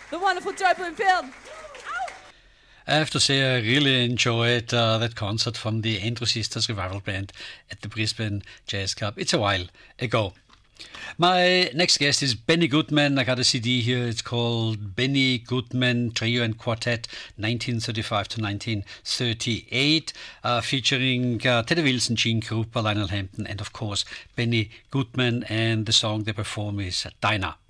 the wonderful Joe Bloomfield. I have to say I really enjoyed that concert from the Andrew Sisters Revival Band at the Brisbane Jazz Club. It's a while ago. My next guest is Benny Goodman. I got a CD here. It's called Benny Goodman Trio and Quartet 1935 to 1938, featuring Teddy Wilson, Gene Krupa, Lionel Hampton, and of course Benny Goodman. And the song they perform is Dinah.